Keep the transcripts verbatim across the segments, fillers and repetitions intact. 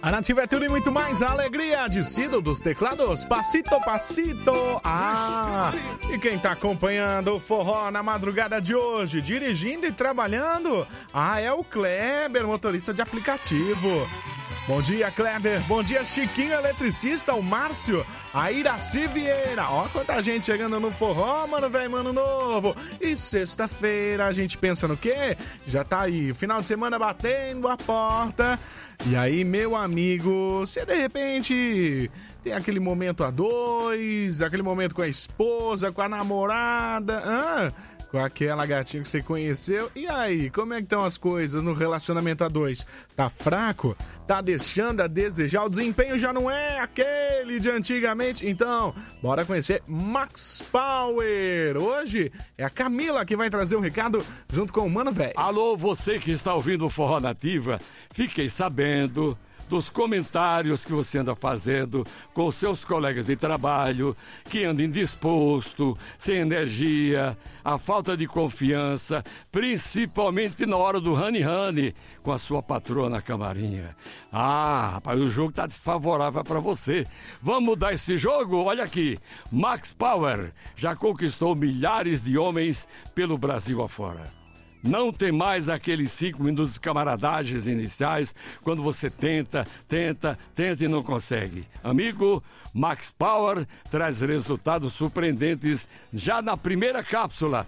A Nativa é tudo e muito mais, a alegria de Cido dos teclados, Passito, Passito. Ah, e quem tá acompanhando o forró na madrugada de hoje, dirigindo e trabalhando, ah, é o Kleber, motorista de aplicativo. Bom dia, Kleber. Bom dia, Chiquinho, eletricista, o Márcio, a Iraci Vieira. Ó, quanta gente chegando no forró, mano, velho, mano novo. E sexta-feira a gente pensa no quê? Já tá aí, final de semana batendo a porta. E aí, meu amigo, você de repente tem aquele momento a dois, aquele momento com a esposa, com a namorada, ah, com aquela gatinha que você conheceu. E aí, como é que estão as coisas no relacionamento a dois? Tá fraco? Tá deixando a desejar? O desempenho já não é aquele de antigamente? Então, bora conhecer Max Power. Hoje é a Camila que vai trazer o recado junto com o Mano Véio. Alô, você que está ouvindo o Forró Nativa, fiquei sabendo dos comentários que você anda fazendo com os seus colegas de trabalho, que anda indisposto, sem energia, a falta de confiança, principalmente na hora do honey-honey com a sua patroa na camarinha. Ah, rapaz, o jogo tá desfavorável para você. Vamos mudar esse jogo? Olha aqui, Max Power já conquistou milhares de homens pelo Brasil afora. Não tem mais aqueles cinco minutos de camaradagens iniciais, quando você tenta, tenta, tenta e não consegue. Amigo, Max Power traz resultados surpreendentes já na primeira cápsula.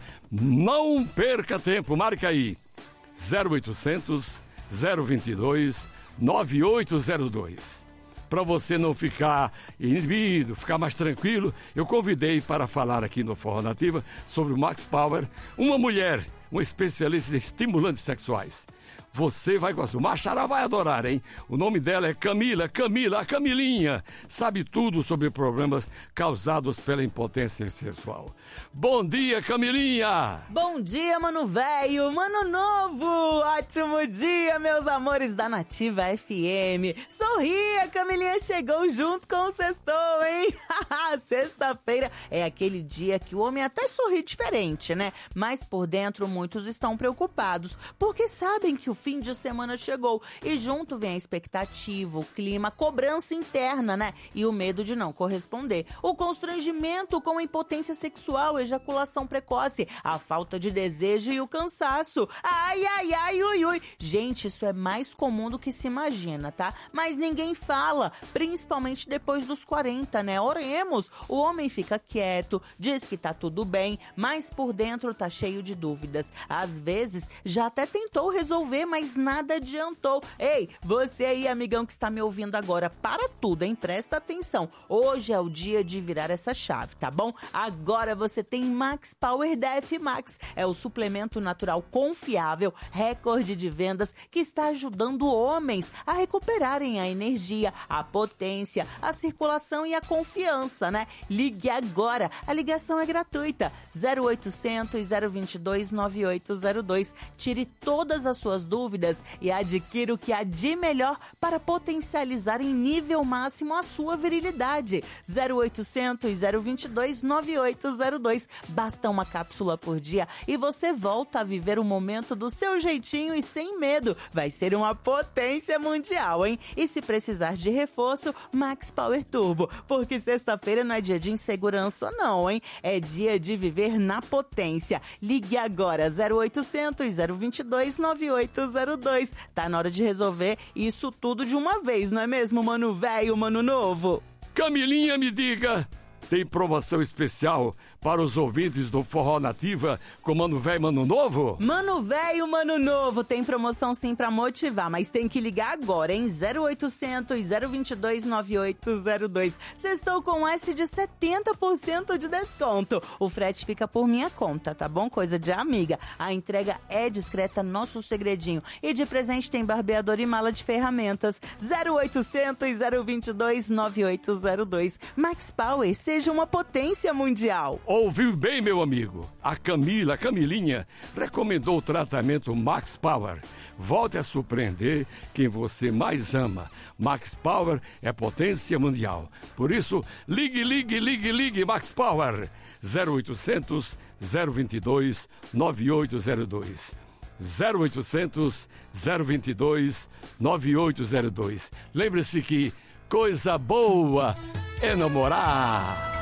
Não perca tempo, marca aí. zero oitocentos, zero vinte e dois, nove oito zero dois. Para você não ficar inibido, ficar mais tranquilo, eu convidei para falar aqui no Forró Nativa sobre o Max Power, uma mulher, uma especialista em estimulantes sexuais. Você vai gostar, o Machará vai adorar, hein? O nome dela é Camila, Camila, a Camilinha. Sabe tudo sobre problemas causados pela impotência sexual. Bom dia, Camilinha! Bom dia, mano velho, mano novo! Ótimo dia, meus amores da Nativa F M. Sorria, Camilinha chegou junto com o sextou, hein? Sexta-feira é aquele dia que o homem até sorri diferente, né? Mas por dentro muitos estão preocupados, porque sabem que o fim de semana chegou e junto vem a expectativa, o clima, a cobrança interna, né? E o medo de não corresponder. O constrangimento com a impotência sexual, ejaculação precoce, a falta de desejo e o cansaço. Ai, ai, ai, ui, ui. Gente, isso é mais comum do que se imagina, tá? Mas ninguém fala, principalmente depois dos quarenta, né? Oremos, o homem fica quieto, diz que tá tudo bem, mas por dentro tá cheio de dúvidas. Às vezes, já até tentou resolver, mas nada adiantou. Ei, você aí, amigão que está me ouvindo agora, para tudo, hein? Presta atenção. Hoje é o dia de virar essa chave, tá bom? Agora você tem Max Power da F Max. É o suplemento natural confiável, recorde de vendas, que está ajudando homens a recuperarem a energia, a potência, a circulação e a confiança, né? Ligue agora. A ligação é gratuita. zero oitocentos, zero vinte e dois, nove oito zero dois. Tire todas as suas dúvidas e adquira o que há de melhor para potencializar em nível máximo a sua virilidade. zero oitocentos, zero vinte e dois, nove oito zero dois. Basta uma cápsula por dia e você volta a viver o momento do seu jeitinho e sem medo. Vai ser uma potência mundial, hein? E se precisar de reforço, Max Power Turbo, porque sexta-feira não é dia de insegurança não, hein? É dia de viver na potência. Ligue agora, zero oitocentos, zero vinte e dois, nove oito zero dois. Tá na hora de resolver isso tudo de uma vez, não é mesmo, mano velho, mano novo? Camilinha, me diga, tem promoção especial para os ouvintes do Forró Nativa com Mano Véio, Mano Novo? Mano Véio, Mano Novo, tem promoção sim pra motivar, mas tem que ligar agora, hein? zero oitocentos, zero vinte e dois, nove oito zero dois. Sextou com S de setenta por cento de desconto. O frete fica por minha conta, tá bom? Coisa de amiga. A entrega é discreta, nosso segredinho. E de presente tem barbeador e mala de ferramentas. zero oitocentos, zero vinte e dois, nove oito zero dois. Max Power, seja uma potência mundial. Ouviu bem, meu amigo? A Camila, a Camilinha, recomendou o tratamento Max Power. Volte a surpreender quem você mais ama. Max Power é potência mundial. Por isso, ligue, ligue, ligue, ligue, Max Power. zero oitocentos, zero vinte e dois, nove oito zero dois. zero oitocentos, zero vinte e dois, nove oito zero dois. Lembre-se que coisa boa é namorar.